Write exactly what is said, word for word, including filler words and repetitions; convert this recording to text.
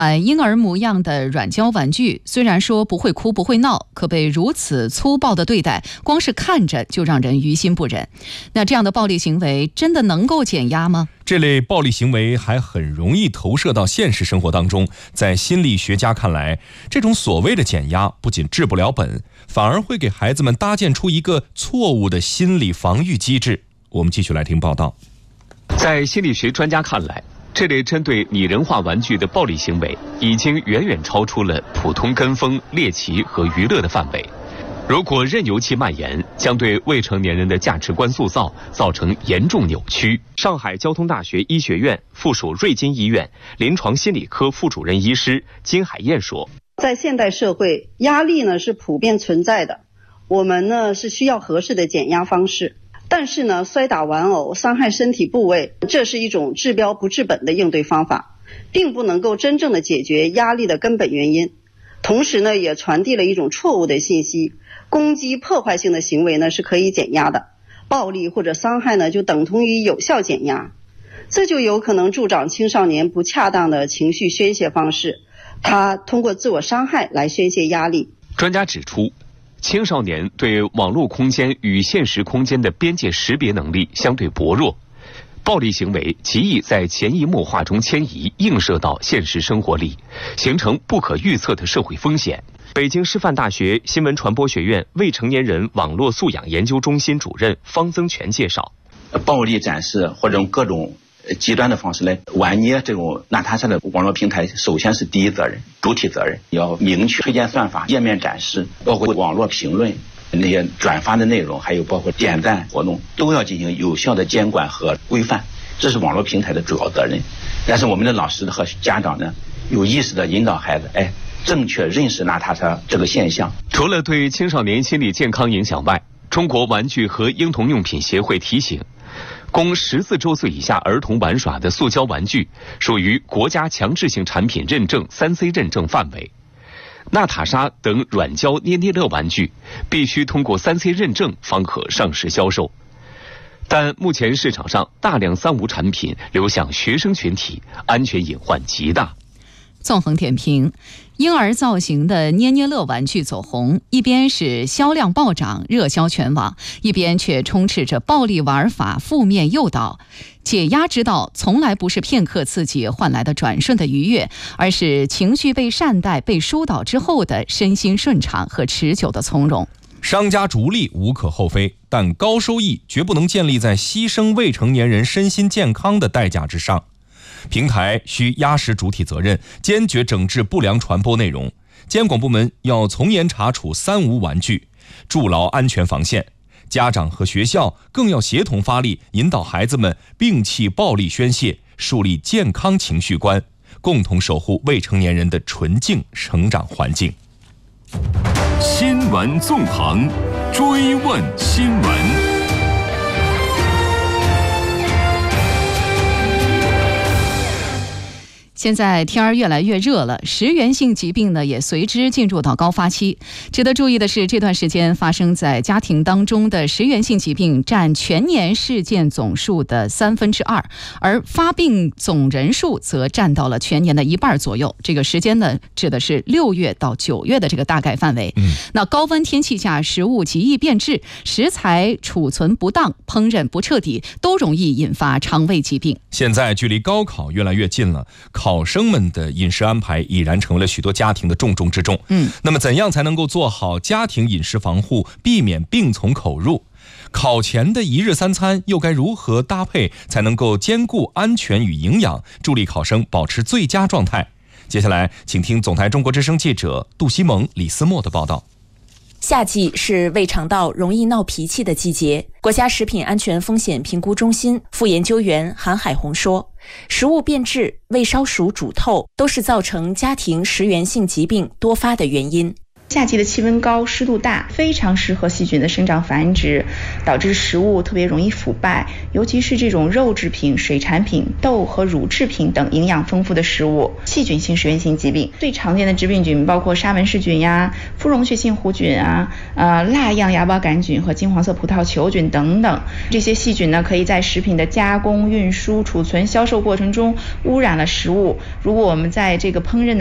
呃，婴儿模样的软胶玩具，虽然说不会哭不会闹，可被如此粗暴的对待，光是看着就让人于心不忍。那这样的暴力行为真的能够减压吗？ 这类暴力行为还很容易投射到现实生活当中。在心理学家看来，这种所谓的减压不仅治不了本，反而会给孩子们搭建出一个错误的心理防御机制。我们继续来听报道。 在心理学专家看来，这类针对拟人化玩具的暴力行为已经远远超出了普通跟风、猎奇和娱乐的范围。如果任由其蔓延，将对未成年人的价值观塑造造成严重扭曲。上海交通大学医学院附属瑞金医院临床心理科副主任医师金海燕说， 在现代社会，压力呢是普遍存在的，我们呢是需要合适的减压方式。但是呢，摔打玩偶、伤害身体部位，这是一种治标不治本的应对方法，并不能够真正的解决压力的根本原因。同时呢，也传递了一种错误的信息，攻击破坏性的行为呢是可以减压的，暴力或者伤害呢就等同于有效减压，这就有可能助长青少年不恰当的情绪宣泄方式，他通过自我伤害来宣泄压力。 专家指出，青少年对网络空间与现实空间的边界识别能力相对薄弱，暴力行为极易在潜移默化中迁移，映射到现实生活里，形成不可预测的社会风险。北京师范大学新闻传播学院未成年人网络素养研究中心主任方增全介绍， 暴力展示或者用各种极端的方式来玩捏这种娜塔莎的网络平台，首先是第一责任，主体责任，要明确推荐算法、页面展示，包括网络评论、那些转发的内容，还有包括点赞活动，都要进行有效的监管和规范，这是网络平台的主要责任。但是我们的老师和家长呢，有意识的引导孩子，哎，正确认识娜塔莎这个现象。 除了对青少年心理健康影响外，中国玩具和婴童用品协会提醒，供十四周岁以下儿童玩耍的塑胶玩具属于国家强制性产品认证 三 C 认证范围。娜塔莎等软胶捏捏乐玩具必须通过 三 C 认证方可上市销售，但目前市场上大量三无产品流向学生群体，安全隐患极大。 纵横点评，婴儿造型的捏捏乐玩具走红，一边是销量暴涨，热销全网，一边却充斥着暴力玩法、负面诱导。解压之道从来不是片刻刺激换来的转瞬的愉悦，而是情绪被善待、被疏导之后的身心顺畅和持久的从容。 商家逐利无可厚非，但高收益绝不能建立在牺牲未成年人身心健康的代价之上。平台需压实主体责任，坚决整治不良传播内容。监管部门要从严查处三无玩具，筑牢安全防线。家长和学校更要协同发力，引导孩子们摒弃暴力宣泄，树立健康情绪观，共同守护未成年人的纯净成长环境。 新闻纵横，追问新闻。 现在天儿越来越热了，食源性疾病呢也随之进入到高发期。值得注意的是，这段时间发生在家庭当中的食源性疾病占全年事件总数的三分之二，而发病总人数则占到了全年的一半左右。这个时间呢，指的是六月到九月的这个大概范围。嗯，那高温天气下，食物极易变质，食材储存不当、烹饪不彻底，都容易引发肠胃疾病。 现在距离高考越来越近了，考生们的饮食安排已然成为了许多家庭的重中之重。嗯，那么怎样才能够做好家庭饮食防护，避免病从口入？考前的一日三餐又该如何搭配，才能够兼顾安全与营养，助力考生保持最佳状态？接下来，请听总台中国之声记者杜西蒙、李思墨的报道。 夏季是胃肠道容易闹脾气的季节。国家食品安全风险评估中心副研究员韩海红说，食物变质、未烧熟煮透都是造成家庭食源性疾病多发的原因。 夏季的气温高、湿度大，非常适合细菌的生长繁殖，导致食物特别容易腐败，尤其是这种肉制品、水产品、豆和乳制品等营养丰富的食物。细菌性食源性疾病最常见的致病菌包括沙门氏菌呀、肤溶血性弧菌啊、呃蜡样芽孢杆菌和金黄色葡萄球菌等等。这些细菌呢，可以在食品的加工、运输、储存、销售过程中污染了食物。如果我们在这个烹饪的